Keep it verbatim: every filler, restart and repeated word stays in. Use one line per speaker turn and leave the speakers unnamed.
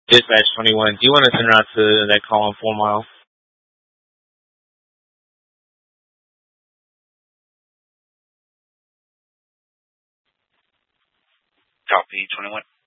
Dispatch twenty-one, do you want to send her out to that call on four miles?
Copy, twenty-one.